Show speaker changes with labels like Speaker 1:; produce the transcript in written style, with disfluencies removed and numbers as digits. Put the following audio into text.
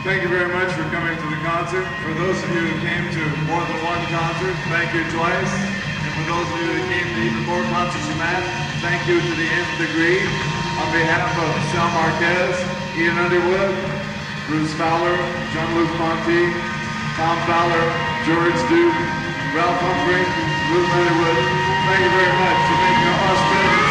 Speaker 1: Thank you very much for coming to the concert. For those of you who came to more than one concert, thank you twice. And for those of you who came to even more concerts than that, thank you to the nth degree. On behalf of Sal Marquez, Ian Underwood, Bruce Fowler, Jean-Luc Ponty, Tom Fowler, George Duke, Ralph Humphrey, Ruth Underwood, thank you very much for making us better.